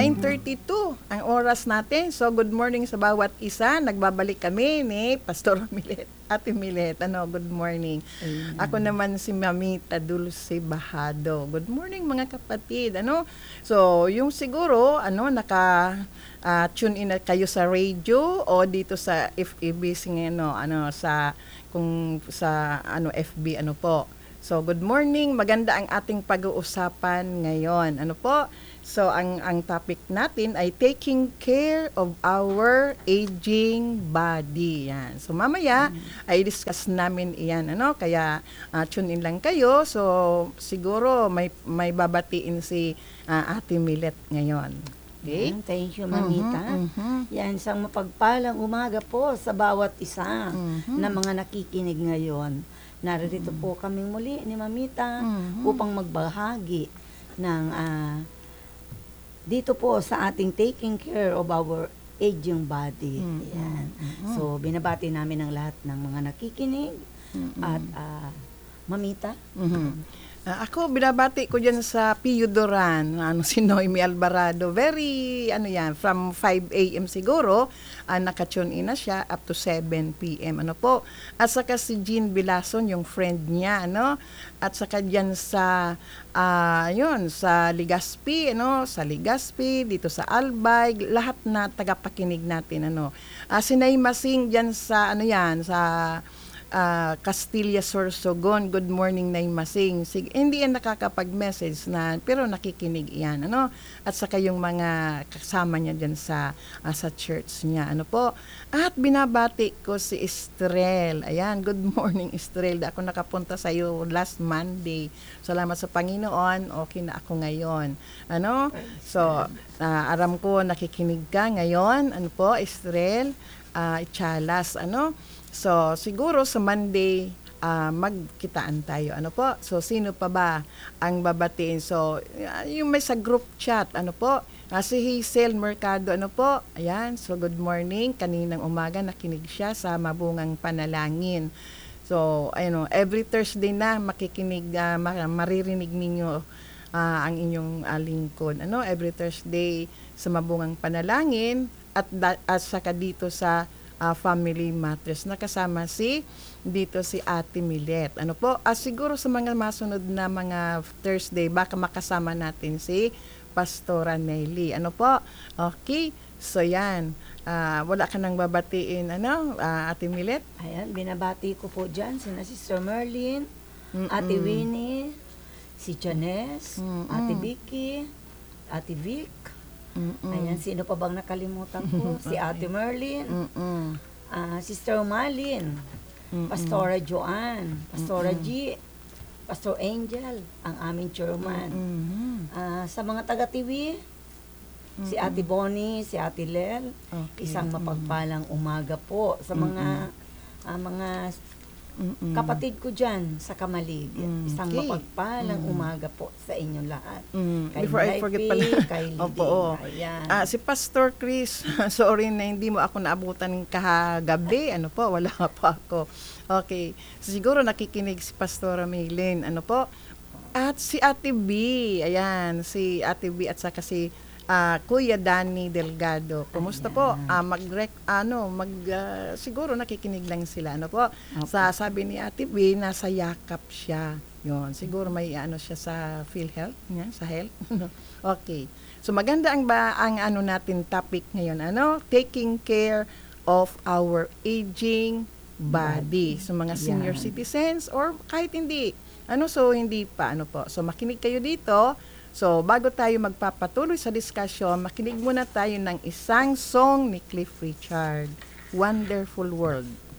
9:32 ang oras natin. So, good morning sa bawat isa. Nagbabalik kami ni Pastor Milet. Ate Milet, good morning. Amen. Ako naman si Mamita Dulce Bahado. Good morning mga kapatid. So, yung siguro, tune in na kayo sa radio o dito sa FEB sa FB po. So, good morning. Maganda ang ating pag-uusapan ngayon. So, ang topic natin ay taking care of our aging body. Yan. So, mamaya ay discuss namin iyan. Kaya, tune in lang kayo. So, siguro may babatiin si Ate Milet ngayon. Okay? Thank you, Mamita. Yan, isang mapagpalang umaga po sa bawat isa na mga nakikinig ngayon. Narito po kaming muli ni Mamita upang magbahagi ng dito po sa ating taking care of our aging body. Yan. So, binabati namin ang lahat ng mga nakikinig at Mamita. Ako, binabati ko dyan sa Pio Duran, si Noemi Alvarado. Very, from 5 a.m. siguro, naka-tune in na siya up to 7 p.m. At saka si Jean Bilason, yung friend niya, At saka dyan sa, sa Legazpi, sa Legazpi, dito sa Albay, lahat na tagapakinig natin, Si Naima Singh dyan sa, sa Castilla Sorsogon. Good morning, Naima Singh. Hindi yan nakakapag-message pero nakikinig yan, At saka yung mga kasama niya dyan sa church niya, At binabati ko si Estrel. Ayan, good morning, Estrel. Ako nakapunta sa iyo last Monday. Salamat sa Panginoon. Okay na ako ngayon. So, aram ko nakikinig ka ngayon. Estrel? Chalas, So, siguro sa Monday, magkitaan tayo. So, sino pa ba ang babatiin? So, yung may sa group chat, si Hazel Mercado, Ayan, so good morning. Kaninang umaga nakinig siya sa Mabungang Panalangin. So, every Thursday na makikinig, maririnig ninyo ang inyong lingkod. Every Thursday sa Mabungang Panalangin at saka dito sa Family Matters. Nakasama dito si Ate Milet. Siguro sa mga masunod na mga Thursday, baka makasama natin si Pastora Nelly. Okay? So, yan. Wala ka nang babatiin, Ate Milet? Ayan, binabati ko po dyan si Sister Merlin, Ate Winnie, si Janice, Ate Vicky, Ate Vic. Ayan, sino pa bang nakalimutan ko? Si Ate Merlin, Sister Malin, Pastora Joanne, Pastora G, Pastor Angel, ang aming chairman. Sa mga taga-TV, si Ate Bonnie, si Ate Lel, isang mapagpalang umaga po sa mga kapatid ko dyan sa Kamalig. Isang mapagpalang umaga po sa inyong lahat. Kay Before I forget pala. Kay Liddy. Ayan. Si Pastor Chris, sorry na hindi mo ako naabutan kagabi. Wala pa ako. Okay. So, siguro nakikinig si Pastora Maylin. At si Ate B. Ayan, si Ate B at saka si Kuya Danny Delgado. Kumusta po? Siguro nakikinig lang sila. Sabi ni Ate B, nasa yakap siya. Yon, siguro may siya sa PhilHealth, sa health. Okay. So maganda ang natin topic ngayon, taking care of our aging body. So mga senior citizens or kahit hindi. So hindi pa po. So makinig kayo dito. So, bago tayo magpapatuloy sa discussion, makinig muna tayo ng isang song ni Cliff Richard, Wonderful World.